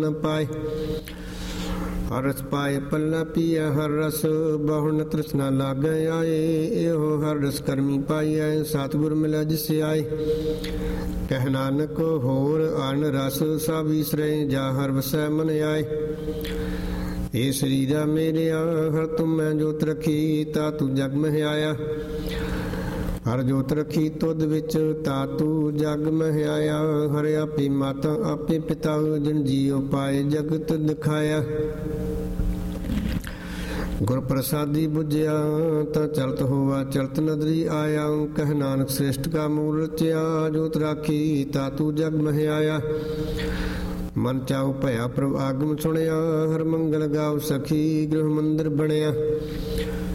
न पाए। हर रस पाए पल्ला पिया हर रस बहु न तृष्णा लागे आए। एहो हर रस करमी पाइए सतगुर मिला जिसे आए। कह नानक होर अन रस सब ईसरे जा हर वसै मन आए। ए शरीरा मेरिया हर तुम मैं जोत रखी ता तू जग मह आया। हर जोत रखी तुद विच ता तू जग मह आया। हर आपे माता आपे पिता जिन जियो पाए जगत दिखाया। गुर प्रसादी बुझिया ता चलत होवा चलत नदरी आया। कह नानक श्रेष्ठ का मूल रचया जोत राखी ता तू जग मह आया। मन चाउ भया प्रभ आगम सुनिया हर मंगल गाव सखी गृह मंदिर बनया।